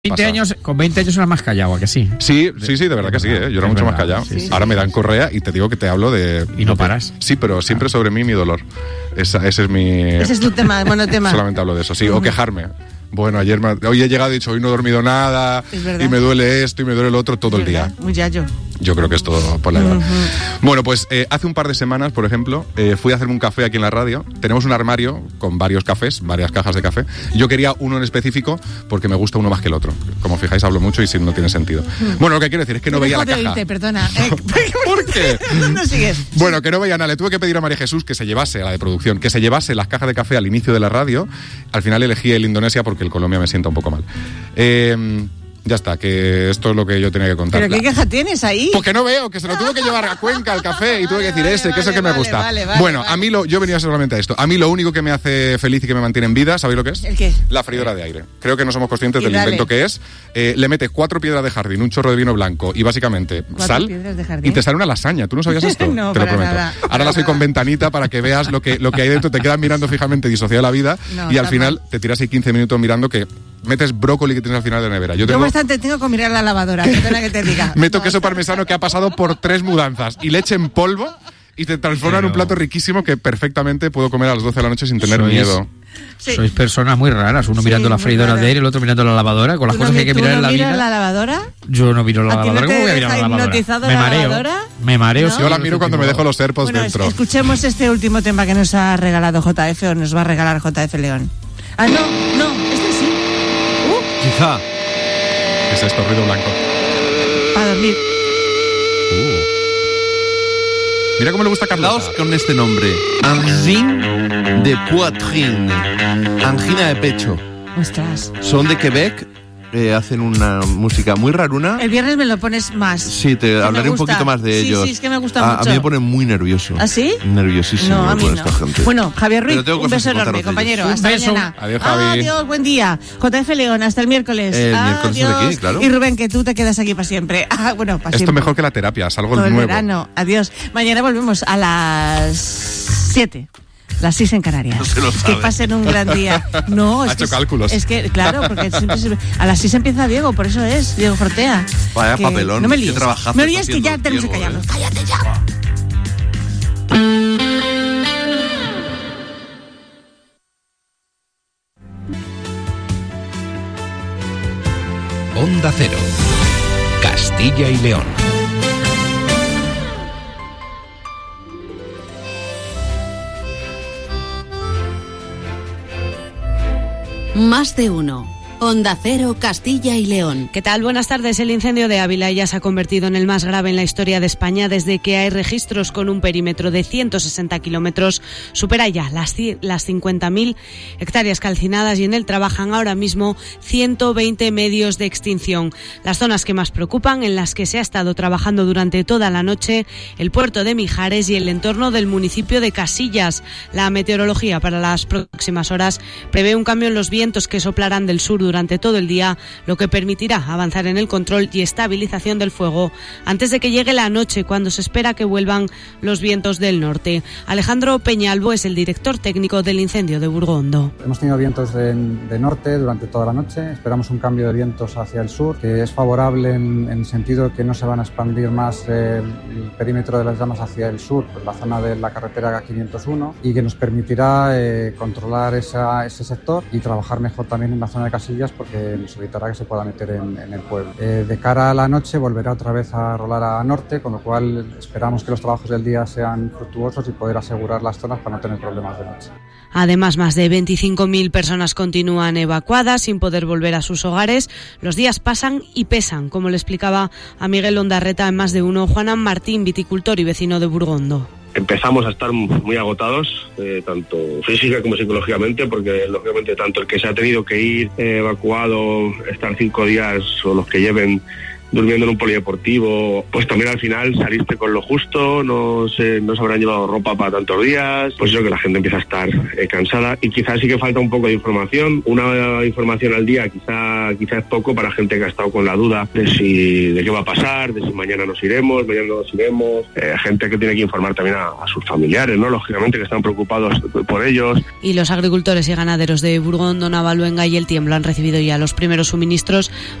Con 20 años era más callado, ¿a que sí? Sí, de verdad que sí, ¿eh? Yo era mucho más callado. Sí. Ahora me dan correa y te digo que te hablo de... Y no paras. Sí, pero siempre sobre mí mi dolor. Ese es mi... Ese es tu tema, monotema. Solamente hablo de eso, sí. O quejarme. Bueno, hoy he llegado y he dicho, hoy no he dormido nada, y me duele esto y me duele lo otro todo el día. Muy yayo. Yo creo que es todo por la edad. Bueno, pues hace un par de semanas, por ejemplo, fui a hacerme un café aquí en la radio. Tenemos un armario con varios cafés, varias cajas de café. Yo quería uno en específico porque me gusta uno más que el otro. Como fijáis, hablo mucho y si no tiene sentido. Bueno, lo que quiero decir es que no veía la caja. Perdona. ¿Por qué? No sigues. Bueno, que no veía nada. Le tuve que pedir a María Jesús que se llevase, a la de producción, que se llevase las cajas de café al inicio de la radio. Al final elegí el Indonesia porque el Colombia me sienta un poco mal. Ya está, que esto es lo que yo tenía que contar. ¿Pero qué caja tienes ahí? Porque no veo, que se lo tuve que llevar a Cuenca, al café, y tuve que decir que es el que me gusta. Bueno, a mí yo venía solamente a esto. A mí lo único que me hace feliz y que me mantiene en vida, ¿sabéis lo que es? ¿El qué? La freidora de aire. Creo que no somos conscientes del invento que es. Le metes 4 piedras de jardín, un chorro de vino blanco y básicamente sal y te sale una lasaña. ¿Tú no sabías esto? No, te lo prometo. Nada. Ahora la soy con ventanita para que veas lo que hay dentro. Te quedas mirando fijamente disociado de la vida y al final te tiras ahí 15 minutos mirando que metes brócoli que tienes al final de la nevera. Yo bastante tengo que mirar la lavadora, perdona que te diga. Meto queso parmesano que ha pasado por 3 mudanzas y leche en polvo y te transforma en un plato riquísimo que perfectamente puedo comer a las 12 de la noche sin tener miedo. Sí. Sois personas muy raras, uno mirando la freidora de aire, el otro mirando la lavadora, con las cosas que hay que mirar en la vida. ¿Tú no miras la lavadora? Yo no miro la lavadora, ¿cómo voy a mirar la lavadora? Me mareo. ¿No? Yo la miro cuando me dejo los AirPods dentro. Escuchemos este último tema que nos ha regalado JF o nos va a regalar JF León. No, este sí. Quizá. ¿Qué es esto? Ruido blanco. Para dormir. Mira cómo le gusta a Carlos. Quedaos con este nombre. Angine de poitrine. Angina de pecho. Ostras. Son de Quebec. Hacen una música muy raruna. El viernes me lo pones más. Sí, te hablaré un poquito más de ellos. Sí, es que me gusta mucho. A mí me pone muy nervioso. ¿Ah, sí? Nerviosísimo. No, a mí no. Esta gente. Bueno, Javier Ruiz, un beso enorme, compañero. Hasta mañana. Adiós, Javi. Adiós, buen día. JF León, hasta el miércoles. Miércoles aquí, claro. Y Rubén, que tú te quedas aquí para siempre. Bueno, para siempre. Esto mejor que la terapia, es algo nuevo. Verano. Adiós. Mañana volvemos a las 7. Las 6 en Canarias. No se lo sabe. Que pasen un gran día. No, ha hecho cálculos. Es que, claro, porque siempre a las 6 empieza Diego, por eso es, Diego Fortea. Vaya papelón. No me líes. Me líes que ya tenemos que callarnos. ¡Cállate ya! Onda Cero. Castilla y León. Más de uno. Onda Cero, Castilla y León. ¿Qué tal? Buenas tardes. El incendio de Ávila ya se ha convertido en el más grave en la historia de España desde que hay registros con un perímetro de 160 kilómetros. Supera ya las 50.000 hectáreas calcinadas y en él trabajan ahora mismo 120 medios de extinción. Las zonas que más preocupan, en las que se ha estado trabajando durante toda la noche, el puerto de Mijares y el entorno del municipio de Casillas. La meteorología para las próximas horas prevé un cambio en los vientos que soplarán del sur durante todo el día, lo que permitirá avanzar en el control y estabilización del fuego antes de que llegue la noche, cuando se espera que vuelvan los vientos del norte. Alejandro Peñalbo es el director técnico del incendio de Burgondo. Hemos tenido vientos de norte durante toda la noche, esperamos un cambio de vientos hacia el sur, que es favorable en el sentido de que no se van a expandir más el perímetro de las llamas hacia el sur, pues la zona de la carretera 501, y que nos permitirá controlar ese sector y trabajar mejor también en la zona de Casillas, porque nos evitará que se pueda meter en el pueblo. De cara a la noche volverá otra vez a rolar a norte, con lo cual esperamos que los trabajos del día sean fructuosos y poder asegurar las zonas para no tener problemas de noche. Además, más de 25.000 personas continúan evacuadas sin poder volver a sus hogares. Los días pasan y pesan, como le explicaba a Miguel Ondarreta en Más de Uno Juanan Martín, viticultor y vecino de Burgondo. Empezamos a estar muy agotados, tanto física como psicológicamente, porque lógicamente tanto el que se ha tenido que ir evacuado, estar 5 días, o los que lleven durmiendo en un polideportivo, pues también al final saliste con lo justo, no se habrán llevado ropa para tantos días, pues eso, que la gente empieza a estar cansada, y quizás sí que falta un poco de información. Una información al día quizá es poco para gente que ha estado con la duda de qué va a pasar, de si mañana nos iremos, gente que tiene que informar también a sus familiares, ¿no? Lógicamente, que están preocupados por ellos. Y los agricultores y ganaderos de Burgondo, Navaluenga y El Tiemblo han recibido ya los primeros suministros